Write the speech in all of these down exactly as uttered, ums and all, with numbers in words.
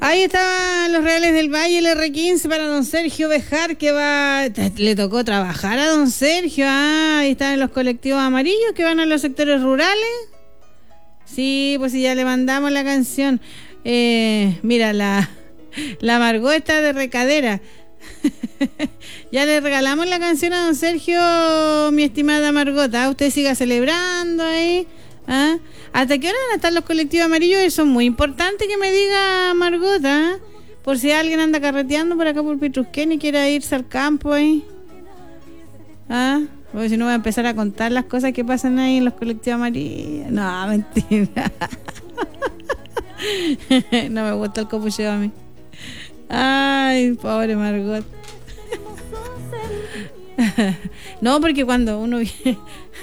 Ahí estaban los Reales del Valle, el erre quince para don Sergio Bejar, que va, le tocó trabajar a don Sergio. Ah, ahí están los colectivos amarillos que van a los sectores rurales. Sí, pues sí, ya le mandamos la canción. Eh, mira, la, la Margot está de recadera. Ya le regalamos la canción a don Sergio, mi estimada Margot. ¿Ah? Usted siga celebrando ahí. ¿Ah? ¿Hasta qué hora van a estar los colectivos amarillos? Eso es muy importante que me diga Margot, ¿ah? Por si alguien anda carreteando por acá por Pitrusquén y quiere irse al campo ahí. ¿Ah? Porque si no voy a empezar a contar las cosas que pasan ahí en los colectivos amarillos. No, mentira. No me gusta el copucheo a mí. Ay, pobre Margot. No, porque cuando uno viene...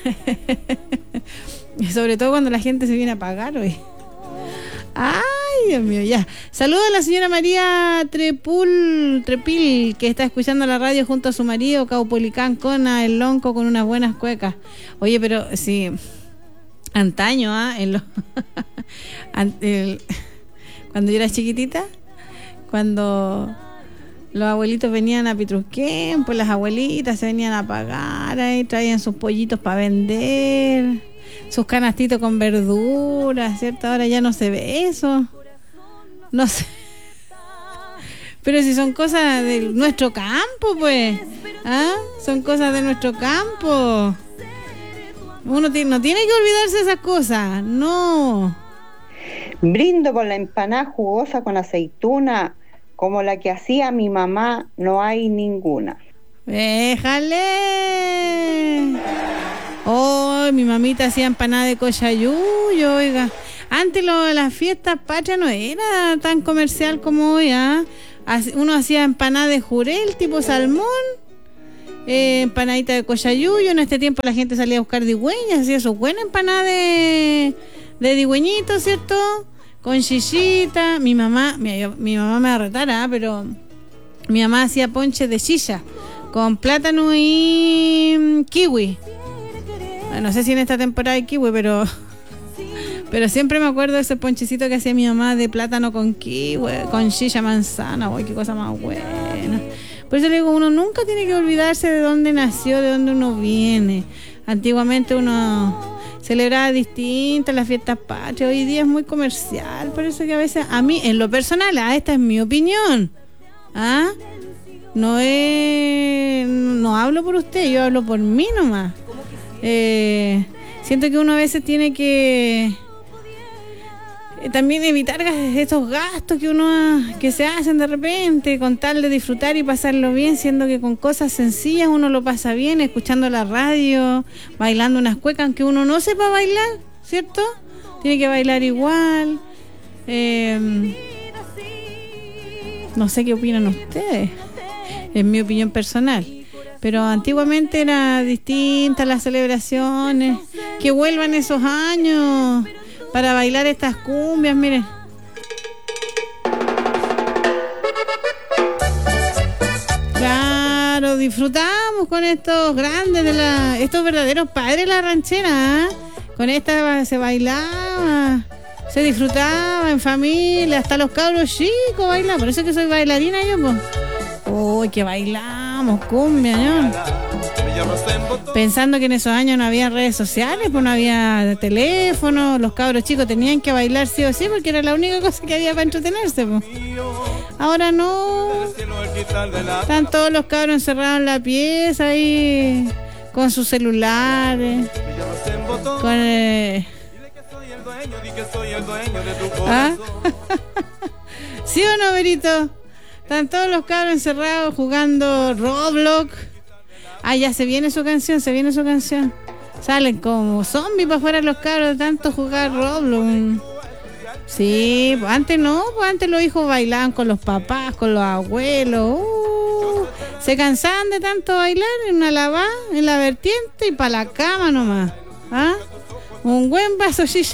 Sobre todo cuando la gente se viene a pagar hoy. Ay, Dios mío, ya. Saludos a la señora María Trepul, Trepil, que está escuchando la radio junto a su marido, Caupolicán, Cona, el Lonco, con unas buenas cuecas. Oye, pero sí, antaño, ¿ah? ¿eh? Lo... el... Cuando yo era chiquitita, cuando los abuelitos venían a Pitrusquén, pues las abuelitas se venían a pagar, ahí traían sus pollitos para vender, sus canastitos con verduras, ¿cierto? Ahora ya no se ve eso. No sé. Pero si son cosas de nuestro campo, pues. ¿Ah? Son cosas de nuestro campo. Uno t- no tiene que olvidarse de esas cosas. No. Brindo por la empanada jugosa con aceituna, como la que hacía mi mamá, no hay ninguna. ¡Déjale! Oh, mi mamita hacía empanada de cochayuyo, oiga. Antes lo, las fiestas patrias no era tan comercial como hoy, ¿ah? Uno hacía empanada de jurel tipo salmón, eh, empanadita de cochayuyo. En este tiempo la gente salía a buscar digüeñas, hacía su buena empanada de, de digüeñito, ¿cierto? Con chichita. Mi mamá, mi, yo, mi mamá me va a retar, ¿ah? Pero mi mamá hacía ponches de chicha con plátano y kiwi. No sé si en esta temporada hay kiwi, pero pero siempre me acuerdo de ese ponchecito que hacía mi mamá de plátano con kiwi, con chicha manzana. Uy, qué cosa más buena. Por eso le digo, uno nunca tiene que olvidarse de dónde nació, de dónde uno viene. Antiguamente uno celebraba distintas las fiestas patrias. Hoy día es muy comercial. Por eso que a veces, a mí, en lo personal, ah, esta es mi opinión. ¿Ah? No es... No hablo por usted, yo hablo por mí nomás. Eh, siento que uno a veces tiene que eh, también evitar estos gastos que uno que se hacen de repente con tal de disfrutar y pasarlo bien, siendo que con cosas sencillas uno lo pasa bien, escuchando la radio, bailando unas cuecas, aunque uno no sepa bailar, ¿cierto? Tiene que bailar igual. eh, no sé qué opinan ustedes, es mi opinión personal. Pero antiguamente era distinta las celebraciones. Que vuelvan esos años para bailar estas cumbias, miren. Claro, disfrutamos con estos grandes de la, estos verdaderos padres de la ranchera, ¿eh? Con esta se bailaba, se disfrutaba en familia, hasta los cabros chicos bailaban. Por eso es que soy bailarina yo, pues. Uy, que bailamos cumbia, ¿no? Pensando que en esos años no había redes sociales, pues no había teléfono, los cabros chicos tenían que bailar sí o sí, porque era la única cosa que había para entretenerse, pues. Ahora no. Están todos los cabros encerrados en la pieza ahí, con sus celulares, con eh... ¿Ah? ¿Sí o no, Berito? Están todos los cabros encerrados jugando Roblox. Ah, ya se viene su canción, se viene su canción. Salen como zombies para afuera los cabros de tanto jugar Roblox. Sí, pues antes no, pues antes los hijos bailaban con los papás, con los abuelos. Uh, se cansaban de tanto bailar en una lavada, en la vertiente y para la cama nomás. ¿Ah? Un buen vaso chicha.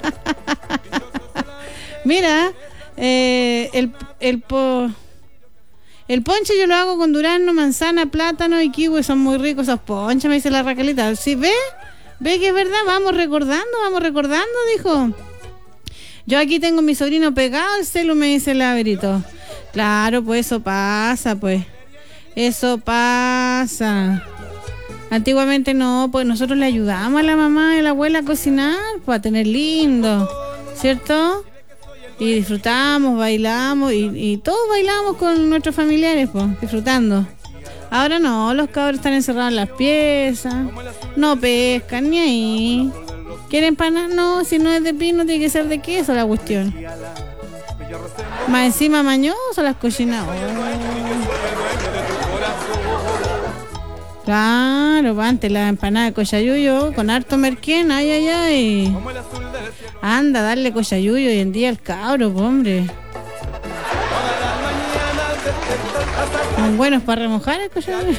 Mira, eh, el, el po... El ponche yo lo hago con durazno, manzana, plátano y kiwi. Son muy ricos esos ponches, me dice la Raquelita. ¿Sí ve? ¿Ve que es verdad? Vamos recordando, vamos recordando, dijo. Yo aquí tengo a mi sobrino pegado al celu, me dice el Averito. Claro, pues eso pasa, pues. Eso pasa. Antiguamente no, pues nosotros le ayudamos a la mamá y a la abuela a cocinar, pues a tener lindo, ¿cierto? Y disfrutamos, bailamos y, y todos bailamos con nuestros familiares, pues, disfrutando. Ahora no, los cabros están encerrados en las piezas, no pescan ni ahí. ¿Quieren panar? No, si no es de pino tiene que ser de queso la cuestión. Más encima mañoso las cocinas. Claro, antes la empanada de cochayuyo con harto merquén, ay, ay, ay. Anda, darle cochayuyo hoy en día al cabro, po, hombre. Son buenos para remojar el cochayuyo.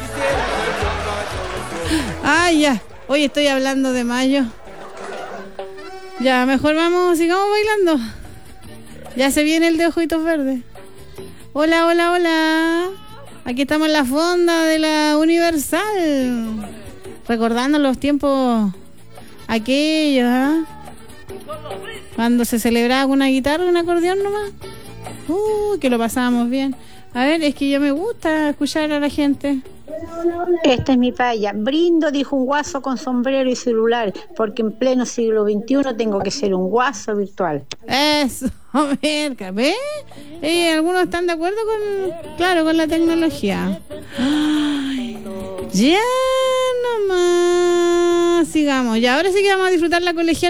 Ay, ya. Hoy estoy hablando de mayo. Ya, mejor vamos, sigamos bailando. Ya se viene el de ojitos verdes. Hola, hola, hola. Aquí estamos en la fonda de la Universal, recordando los tiempos aquellos, ¿eh? Cuando se celebraba con una guitarra y un acordeón nomás. Uh, que lo pasábamos bien. A ver, es que yo me gusta escuchar a la gente. Esta es mi paya. Brindo, dijo un guaso con sombrero y celular, porque en pleno siglo veintiuno tengo que ser un guaso virtual. Eso, verga, ¿ves? Eh, algunos están de acuerdo con, claro, con la tecnología. Ay, ya nomás. Sigamos. Y ahora sí que vamos a disfrutar la colegiala.